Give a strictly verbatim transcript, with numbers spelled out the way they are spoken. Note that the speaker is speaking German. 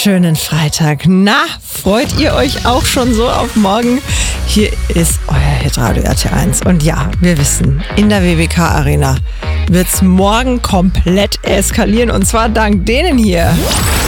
wunderschönen Freitag. Na, freut ihr euch auch schon so auf morgen? Hier ist euer Hitradio R T eins. Und ja, wir wissen, in der W W K Arena wird's morgen komplett eskalieren. Und zwar dank denen hier.